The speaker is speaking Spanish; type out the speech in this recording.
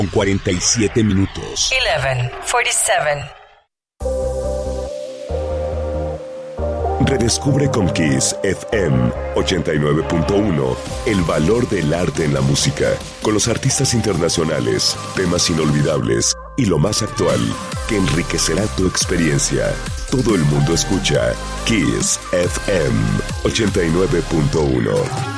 47 minutos. 11:47. Redescubre con Kiss FM 89.1 el valor del arte en la música, con los artistas internacionales, temas inolvidables y lo más actual, que enriquecerá tu experiencia. Todo el mundo escucha Kiss FM 89.1.